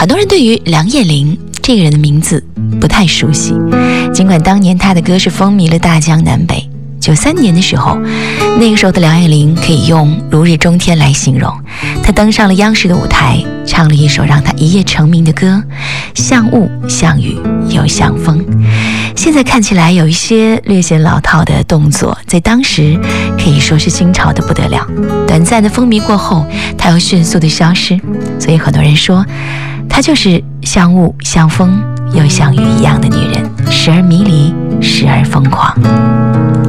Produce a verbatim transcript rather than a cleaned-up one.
很多人对于梁艳玲这个人的名字不太熟悉，尽管当年她的歌是风靡了大江南北。九三年的时候，那个时候的梁艳玲可以用如日中天来形容。她登上了央视的舞台，唱了一首让她一夜成名的歌，像雾像雨又像风。现在看起来有一些略显老套的动作，在当时可以说是新潮的不得了。短暂的风靡过后，她又迅速的消失，所以很多人说她就是像雾像风又像雨一样的女人，时而迷离，时而疯狂。